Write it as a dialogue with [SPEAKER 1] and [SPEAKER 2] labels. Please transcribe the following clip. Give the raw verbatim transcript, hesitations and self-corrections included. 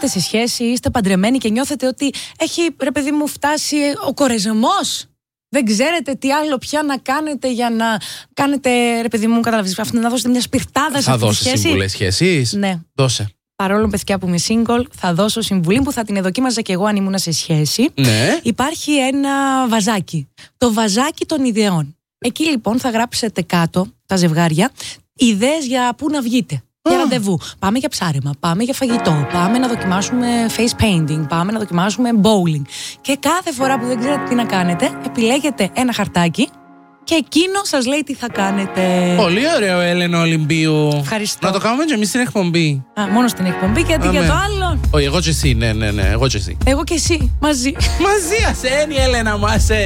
[SPEAKER 1] είστε σε σχέση, είστε παντρεμένοι και νιώθετε ότι έχει, ρε παιδί μου, φτάσει ο κορεσμός. Δεν ξέρετε τι άλλο πια να κάνετε για να κάνετε, ρε παιδί μου, καταλαβαίνεις, να δώσετε μια σπιρτάδα σε αυτή τη σχέση.
[SPEAKER 2] Θα δώσεις συμβουλές σχέσεις?
[SPEAKER 1] Ναι.
[SPEAKER 2] Δώσε.
[SPEAKER 1] Παρόλο, παιδιά, που είμαι single, θα δώσω συμβουλή που θα την εδοκίμαζα και εγώ αν ήμουν σε σχέση.
[SPEAKER 2] Ναι.
[SPEAKER 1] Υπάρχει ένα βαζάκι. Το βαζάκι των ιδεών. Εκεί λοιπόν θα γράψετε κάτω, τα ζευγάρια, ιδέες για πού να βγείτε. Για ραντεβού. Πάμε για ψάρεμα, πάμε για φαγητό, πάμε να δοκιμάσουμε face painting, πάμε να δοκιμάσουμε bowling. Και κάθε φορά που δεν ξέρετε τι να κάνετε, επιλέγετε ένα χαρτάκι και εκείνο σας λέει τι θα κάνετε.
[SPEAKER 2] Πολύ ωραίο, Έλενα Ολυμπίου.
[SPEAKER 1] Ευχαριστώ.
[SPEAKER 2] Να το κάνουμε και εμείς στην εκπομπή.
[SPEAKER 1] Α, μόνο στην εκπομπή, γιατί για το άλλο.
[SPEAKER 2] Όχι, εγώ και εσύ, ναι, ναι, ναι, εγώ και εσύ.
[SPEAKER 1] Εγώ και εσύ, μαζί.
[SPEAKER 2] Μαζί, ασένει, Έλενα μου, ασέ.